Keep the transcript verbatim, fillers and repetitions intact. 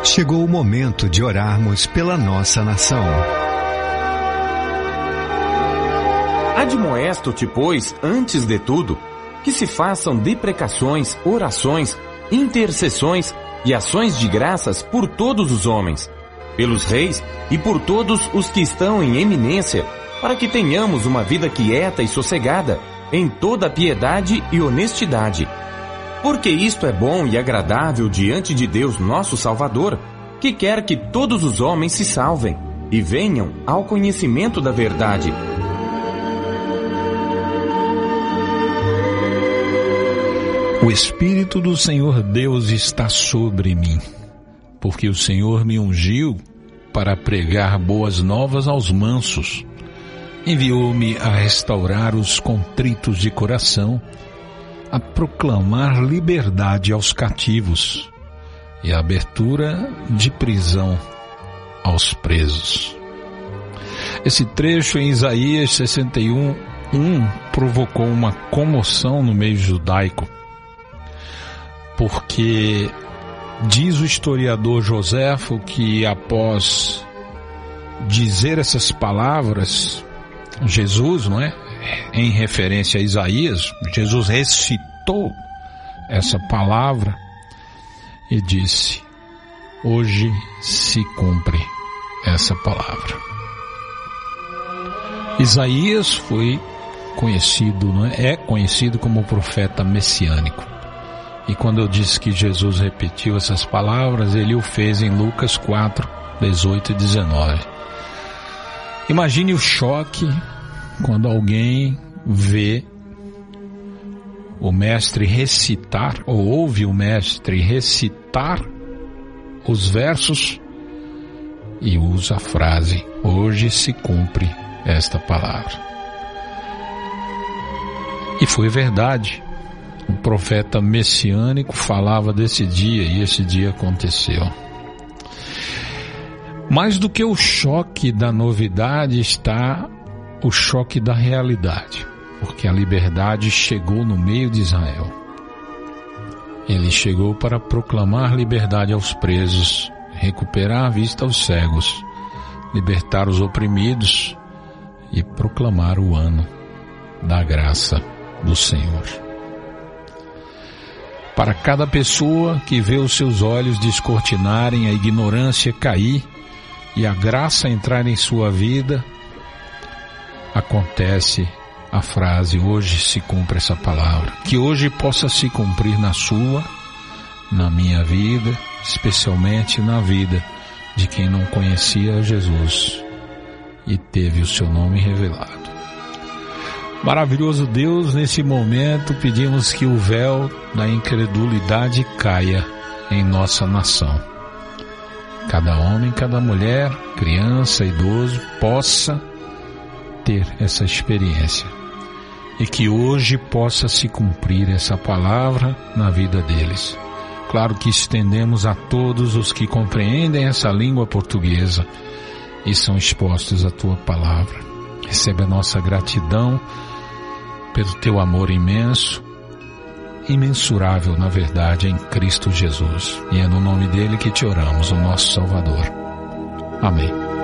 Chegou o momento de orarmos pela nossa nação. Admoesto-te, pois, antes de tudo, que se façam deprecações, orações, intercessões e ações de graças por todos os homens, pelos reis e por todos os que estão em eminência, para que tenhamos uma vida quieta e sossegada, em toda piedade e honestidade. Porque isto é bom e agradável diante de Deus nosso Salvador, que quer que todos os homens se salvem e venham ao conhecimento da verdade. O Espírito do Senhor Deus está sobre mim, porque o Senhor me ungiu para pregar boas novas aos mansos. Enviou-me a restaurar os contritos de coração, a proclamar liberdade aos cativos e a abertura de prisão aos presos. Esse trecho em Isaías sessenta e um, um provocou uma comoção no meio judaico, porque diz o historiador Joséfo que após dizer essas palavras, Jesus, não é? Em referência a Isaías, Jesus recitou essa palavra e disse: hoje se cumpre essa palavra. Isaías foi conhecido, não é? É conhecido como profeta messiânico. E quando eu disse que Jesus repetiu essas palavras, ele o fez em Lucas quatro, dezoito e dezenove. Imagine o choque quando alguém vê o mestre recitar, ou ouve o mestre recitar os versos e usa a frase: hoje se cumpre esta palavra. E foi verdade. O profeta messiânico falava desse dia e esse dia aconteceu. Mais do que o choque da novidade está o choque da realidade, porque a liberdade chegou no meio de Israel. Ele chegou para proclamar liberdade aos presos, recuperar a vista aos cegos, libertar os oprimidos e proclamar o ano da graça do Senhor. Para cada pessoa que vê os seus olhos descortinarem, a ignorância cair e a graça entrar em sua vida, acontece a frase: hoje se cumpre essa palavra. Que hoje possa se cumprir na sua, na minha vida, especialmente na vida de quem não conhecia Jesus e teve o seu nome revelado. Maravilhoso Deus, nesse momento pedimos que o véu da incredulidade caia em nossa nação. Cada homem, cada mulher, criança, idoso possa ter essa experiência e que hoje possa se cumprir essa palavra na vida deles. Claro que estendemos a todos os que compreendem essa língua portuguesa e são expostos à tua palavra. Recebe a nossa gratidão pelo teu amor imenso, imensurável na verdade, em Cristo Jesus. E é no nome dele que te oramos, o nosso Salvador. Amém.